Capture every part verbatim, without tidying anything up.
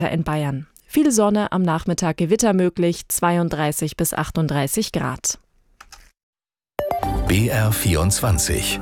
in Bayern. Viel Sonne, am Nachmittag Gewitter möglich, zweiunddreißig bis achtunddreißig Grad. B R vierundzwanzig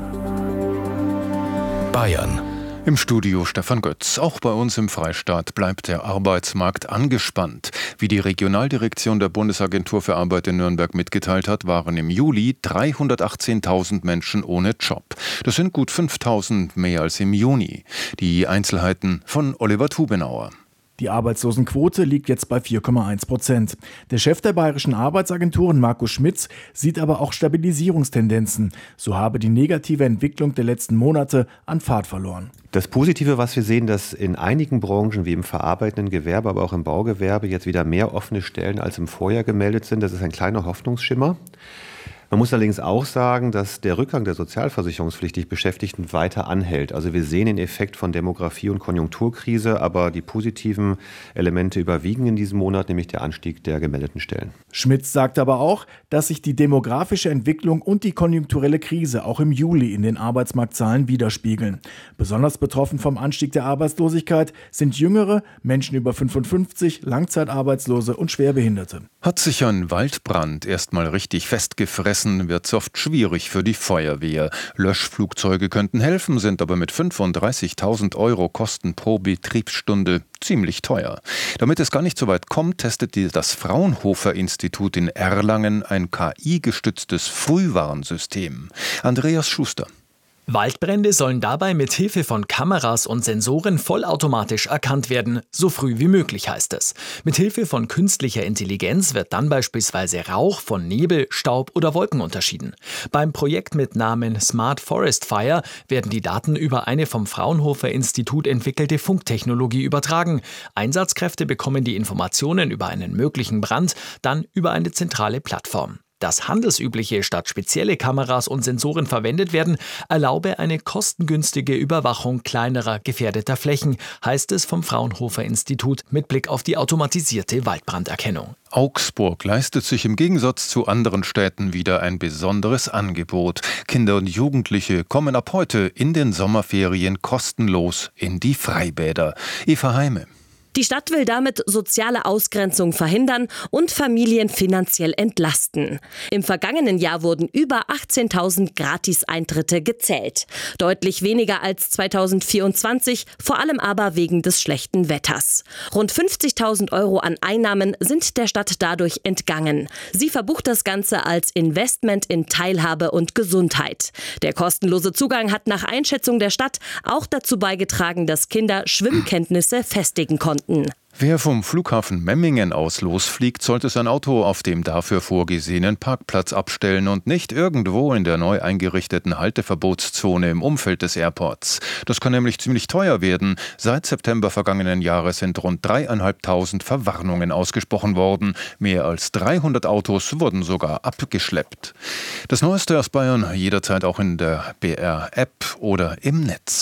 Bayern. Im Studio Stefan Götz. Auch bei uns im Freistaat bleibt der Arbeitsmarkt angespannt. Wie die Regionaldirektion der Bundesagentur für Arbeit in Nürnberg mitgeteilt hat, waren im Juli dreihundertachtzehntausend Menschen ohne Job. Das sind gut fünftausend mehr als im Juni. Die Einzelheiten von Oliver Tubenauer. Die Arbeitslosenquote liegt jetzt bei vier Komma eins Prozent. Der Chef der bayerischen Arbeitsagenturen, Markus Schmitz, sieht aber auch Stabilisierungstendenzen. So habe die negative Entwicklung der letzten Monate an Fahrt verloren. Das Positive, was wir sehen, dass in einigen Branchen wie im verarbeitenden Gewerbe, aber auch im Baugewerbe jetzt wieder mehr offene Stellen als im Vorjahr gemeldet sind. Das ist ein kleiner Hoffnungsschimmer. Man muss allerdings auch sagen, dass der Rückgang der sozialversicherungspflichtig Beschäftigten weiter anhält. Also wir sehen den Effekt von Demografie- und Konjunkturkrise, aber die positiven Elemente überwiegen in diesem Monat, nämlich der Anstieg der gemeldeten Stellen. Schmitz sagt aber auch, dass sich die demografische Entwicklung und die konjunkturelle Krise auch im Juli in den Arbeitsmarktzahlen widerspiegeln. Besonders betroffen vom Anstieg der Arbeitslosigkeit sind Jüngere, Menschen über fünfundfünfzig, Langzeitarbeitslose und Schwerbehinderte. Hat sich ein Waldbrand erstmal richtig festgefressen, wird es oft schwierig für die Feuerwehr. Löschflugzeuge könnten helfen, sind aber mit fünfunddreißigtausend Euro Kosten pro Betriebsstunde ziemlich teuer. Damit es gar nicht so weit kommt, testet das Fraunhofer-Institut in Erlangen ein K I-gestütztes Frühwarnsystem. Andreas Schuster. Waldbrände sollen dabei mit Hilfe von Kameras und Sensoren vollautomatisch erkannt werden, so früh wie möglich heißt es. Mit Hilfe von künstlicher Intelligenz wird dann beispielsweise Rauch von Nebel, Staub oder Wolken unterschieden. Beim Projekt mit Namen Smart Forest Fire werden die Daten über eine vom Fraunhofer Institut entwickelte Funktechnologie übertragen. Einsatzkräfte bekommen die Informationen über einen möglichen Brand dann über eine zentrale Plattform. Dass handelsübliche statt spezielle Kameras und Sensoren verwendet werden, erlaube eine kostengünstige Überwachung kleinerer gefährdeter Flächen, heißt es vom Fraunhofer Institut mit Blick auf die automatisierte Waldbranderkennung. Augsburg leistet sich im Gegensatz zu anderen Städten wieder ein besonderes Angebot. Kinder und Jugendliche kommen ab heute in den Sommerferien kostenlos in die Freibäder. Eva Heime. Die Stadt will damit soziale Ausgrenzung verhindern und Familien finanziell entlasten. Im vergangenen Jahr wurden über achtzehntausend Gratis-Eintritte gezählt. Deutlich weniger als zweitausendvierundzwanzig, vor allem aber wegen des schlechten Wetters. Rund fünfzigtausend Euro an Einnahmen sind der Stadt dadurch entgangen. Sie verbucht das Ganze als Investment in Teilhabe und Gesundheit. Der kostenlose Zugang hat nach Einschätzung der Stadt auch dazu beigetragen, dass Kinder Schwimmkenntnisse festigen konnten. Wer vom Flughafen Memmingen aus losfliegt, sollte sein Auto auf dem dafür vorgesehenen Parkplatz abstellen und nicht irgendwo in der neu eingerichteten Halteverbotszone im Umfeld des Airports. Das kann nämlich ziemlich teuer werden. Seit September vergangenen Jahres sind rund dreieinhalbtausend Verwarnungen ausgesprochen worden. Mehr als dreihundert Autos wurden sogar abgeschleppt. Das Neueste aus Bayern jederzeit auch in der B R-App oder im Netz.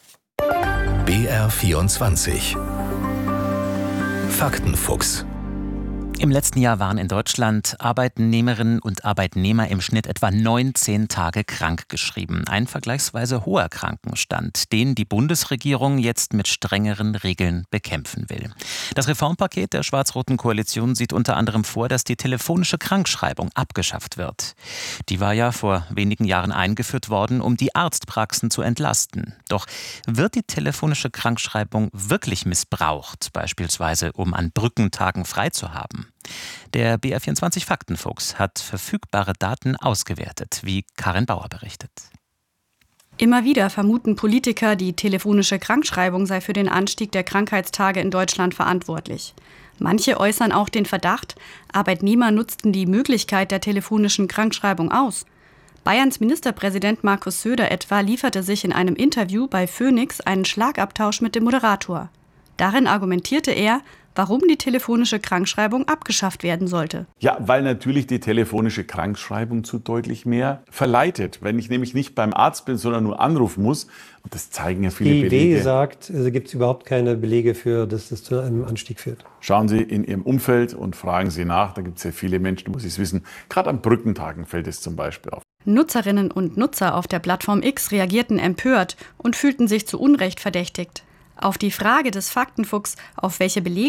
B R vierundzwanzig Faktenfuchs. Im letzten Jahr waren in Deutschland Arbeitnehmerinnen und Arbeitnehmer im Schnitt etwa neunzehn Tage krankgeschrieben. Ein vergleichsweise hoher Krankenstand, den die Bundesregierung jetzt mit strengeren Regeln bekämpfen will. Das Reformpaket der schwarz-roten Koalition sieht unter anderem vor, dass die telefonische Krankschreibung abgeschafft wird. Die war ja vor wenigen Jahren eingeführt worden, um die Arztpraxen zu entlasten. Doch wird die telefonische Krankschreibung wirklich missbraucht, beispielsweise um an Brückentagen frei zu haben? Der B R vierundzwanzig Faktenfuchs hat verfügbare Daten ausgewertet, wie Karin Bauer berichtet. Immer wieder vermuten Politiker, die telefonische Krankschreibung sei für den Anstieg der Krankheitstage in Deutschland verantwortlich. Manche äußern auch den Verdacht, Arbeitnehmer nutzten die Möglichkeit der telefonischen Krankschreibung aus. Bayerns Ministerpräsident Markus Söder etwa lieferte sich in einem Interview bei Phoenix einen Schlagabtausch mit dem Moderator. Darin argumentierte er, warum die telefonische Krankschreibung abgeschafft werden sollte. Ja, weil natürlich die telefonische Krankschreibung zu deutlich mehr verleitet. Wenn ich nämlich nicht beim Arzt bin, sondern nur anrufen muss, und das zeigen ja viele die Belege. Die sagt, es gibt überhaupt keine Belege für, dass das zu einem Anstieg führt. Schauen Sie in Ihrem Umfeld und fragen Sie nach. Da gibt es ja viele Menschen, muss ich es wissen. Gerade an Brückentagen fällt es zum Beispiel auf. Nutzerinnen und Nutzer auf der Plattform X reagierten empört und fühlten sich zu Unrecht verdächtigt. Auf die Frage des Faktenfuchs, auf welche Belege